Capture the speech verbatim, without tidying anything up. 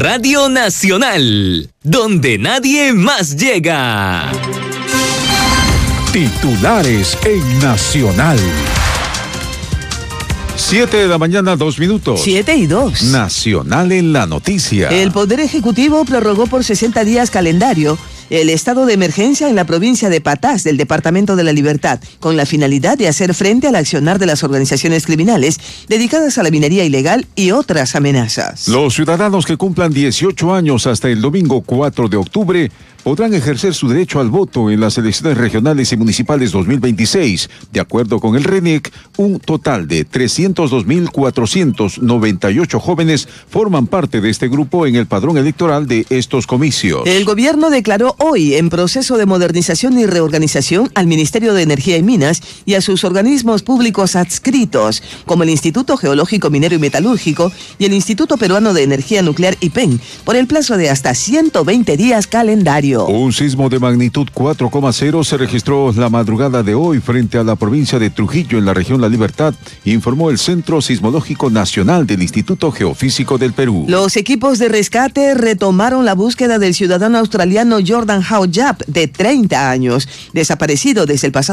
Radio Nacional, donde nadie más llega. Titulares en Nacional. Siete de la mañana, dos minutos. Siete y dos. Nacional en la noticia. El Poder Ejecutivo prorrogó por sesenta días calendario el estado de emergencia en la provincia de Patás del Departamento de la Libertad, con la finalidad de hacer frente al accionar de las organizaciones criminales dedicadas a la minería ilegal y otras amenazas. Los ciudadanos que cumplan dieciocho años hasta el domingo cuatro de octubre podrán ejercer su derecho al voto en las elecciones regionales y municipales dos mil veintiséis. De acuerdo con el RENIEC, un total de trescientos dos mil cuatrocientos noventa y ocho jóvenes forman parte de este grupo en el padrón electoral de estos comicios. El gobierno declaró hoy en proceso de modernización y reorganización al Ministerio de Energía y Minas y a sus organismos públicos adscritos, como el Instituto Geológico Minero y Metalúrgico y el Instituto Peruano de Energía Nuclear I P E N, por el plazo de hasta ciento veinte días calendario. Un sismo de magnitud cuatro coma cero se registró la madrugada de hoy frente a la provincia de Trujillo en la región La Libertad, informó el Centro Sismológico Nacional del Instituto Geofísico del Perú. Los equipos de rescate retomaron la búsqueda del ciudadano australiano Jordan Howe Yap, de treinta años, desaparecido desde el pasado